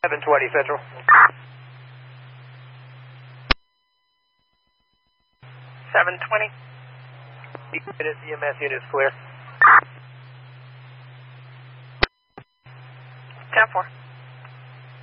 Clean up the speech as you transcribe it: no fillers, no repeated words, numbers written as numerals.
720 Central. 720. EMS unit is clear. 10-4.